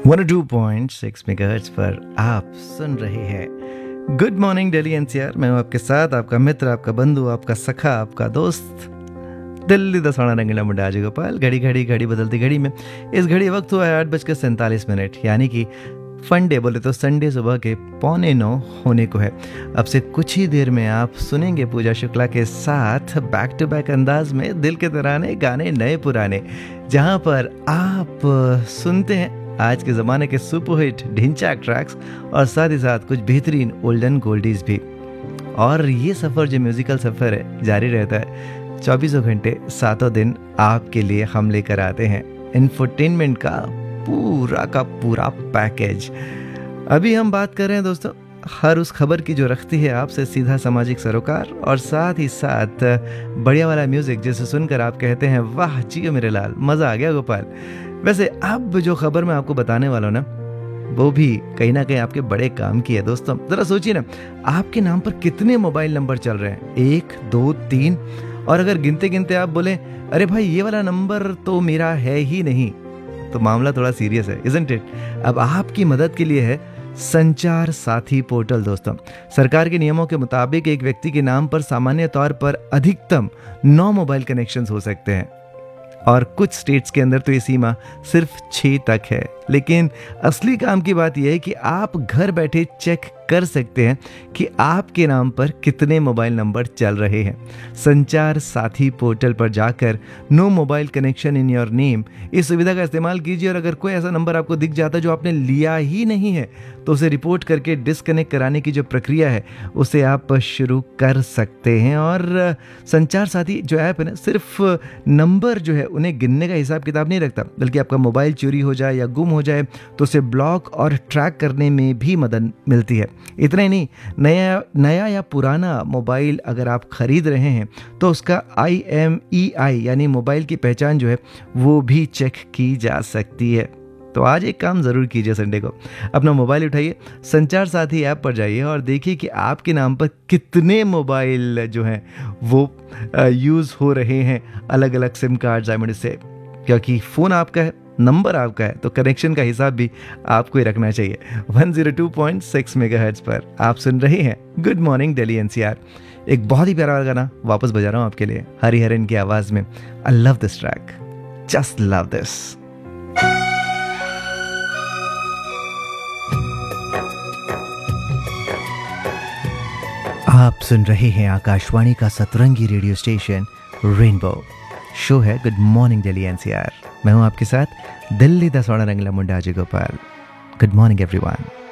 102.6 megahertz पर आप सुन रहे हैं गुड मॉर्निंग दिल्ली एनसीआर। मैं हूं आपके साथ, आपका मित्र, आपका बंधु, आपका सखा, आपका दोस्त दिल्ली दसाना रंगीला मुंडा आज गोपाल। घड़ी बदलती घड़ी में इस घड़ी वक्त हुआ है 8:47, यानी कि फन डे बोले तो संडे सुबह के 8:45 होने को है। अब से कुछ ही देर में आप सुनेंगे पूजा शुक्ला के साथ बैक टू बैक अंदाज में दिल के तराने, गाने नए पुराने, जहां पर आप सुनते हैं आज के ज़माने के सुपरहिट ढिंचाक ट्रैक्स और साथ ही साथ कुछ बेहतरीन ओल्डन गोल्डीज भी। और ये सफ़र जो म्यूज़िकल सफ़र है जारी रहता है 24 घंटे 7 दिन आपके लिए हम लेकर आते हैं इंफोटेनमेंट का पूरा पैकेज। अभी हम बात कर रहे हैं दोस्तों हर उस खबर की जो रखती है आपसे सीधा सामाजिक सरोकार, और साथ ही साथ बढ़िया वाला म्यूज़िक जिसे सुनकर आप कहते हैं वाह जियो मेरे लाल, मज़ा आ गया गोपाल। वैसे अब जो खबर मैं आपको बताने वाला हूँ ना, वो भी कहीं ना कहीं आपके बड़े काम की है दोस्तों। ज़रा सोचिए ना, आपके नाम पर कितने मोबाइल नंबर चल रहे हैं? 1 2 3, और अगर गिनते गिनते आप बोले अरे भाई ये वाला नंबर तो मेरा है ही नहीं, तो मामला थोड़ा सीरियस है, इज़न्ट इट? अब आपकी मदद के लिए है संचार साथी पोर्टल दोस्तों। सरकार के नियमों के मुताबिक एक व्यक्ति के नाम पर सामान्य तौर पर अधिकतम 9 मोबाइल कनेक्शंस हो सकते हैं, और कुछ स्टेट्स के अंदर तो ये सीमा सिर्फ 6 तक है। लेकिन असली काम की बात यह है कि आप घर बैठे चेक कर सकते हैं कि आपके नाम पर कितने मोबाइल नंबर चल रहे हैं। संचार साथी पोर्टल पर जाकर no mobile connection in your name, इस सुविधा का इस्तेमाल कीजिए, और अगर कोई ऐसा नंबर आपको दिख जाता है जो आपने लिया ही नहीं है तो उसे रिपोर्ट करके डिस्कनेक्ट कराने की जो प्रक्रिया है उसे आप शुरू कर सकते हैं। और संचार साथी जो ऐप है ना, सिर्फ नंबर जो है उन्हें गिनने का हिसाब किताब नहीं रखता, बल्कि आपका मोबाइल चोरी हो जाए या गुम हो जाए तो उसे ब्लॉक और ट्रैक करने में भी मदद मिलती है। इतना ही नहीं, नया या पुराना मोबाइल अगर आप खरीद रहे हैं तो उसका IMEI यानी मोबाइल की पहचान जो है वो भी चेक की जा सकती है। तो आज एक काम ज़रूर कीजिए, संडे को अपना मोबाइल उठाइए, संचार साथी ऐप पर जाइए और देखिए कि आपके नाम पर कितने मोबाइल जो हैं वो यूज़ हो रहे हैं अलग अलग सिम कार्ड डायमंड से। क्योंकि फ़ोन आपका है, नंबर आपका है, तो कनेक्शन का हिसाब भी आपको ही रखना चाहिए। 102.6 मेगाहर्ट्ज़ पर आप सुन रहे हैं गुड मॉर्निंग दिल्ली एनसीआर। एक बहुत ही प्यारा गाना वापस बजा रहा हूँ आपके लिए, हरिहरन की आवाज़ में। I love this track, just love this. आप सुन रहे हैं आकाशवाणी का सतरंगी रेडियो स्टेशन रेनबो। शो है गुड मॉर्निंग दिल्ली एनसीआर। मैं हूं आपके साथ दिल्ली दसाना रंगीला मुंडा गोपाल। Good morning everyone.